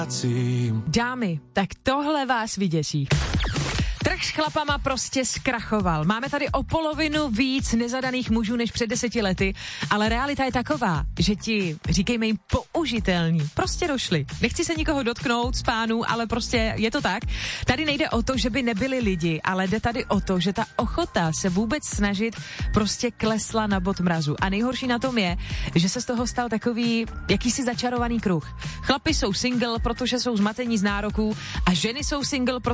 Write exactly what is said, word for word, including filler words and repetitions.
Dámy, tak tohle vás vyděsí. Trh s chlapama prostě zkrachoval. Máme tady o polovinu víc nezadaných mužů než před deseti lety, ale realita je taková, že ti, říkejme jim, použitelní, prostě došli. Nechci se nikoho dotknout z pánů, ale prostě je to tak. Tady nejde o to, že by nebyli lidi, ale jde tady o to, že ta ochota se vůbec snažit prostě klesla na bod mrazu. A nejhorší na tom je, že se z toho stal takový jakýsi začarovaný kruh. Chlapi jsou single, protože jsou zmatení z nároků a ženy jsou single, protože